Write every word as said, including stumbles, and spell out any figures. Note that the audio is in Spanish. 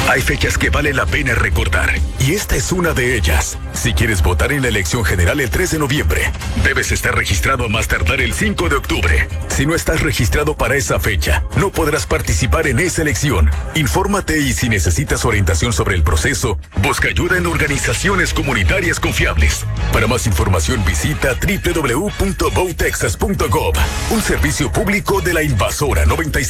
Hay fechas que vale la pena recordar, y esta es una de ellas. Si quieres votar en la elección general el tres de noviembre, debes estar registrado a más tardar el cinco de octubre. Si no estás registrado para esa fecha, no podrás participar en esa elección. Infórmate y si necesitas orientación sobre el proceso, busca ayuda en organizaciones comunitarias confiables. Para más información visita doble u doble u doble u punto vote texas punto gov, un servicio público de la Invasora noventa y seis.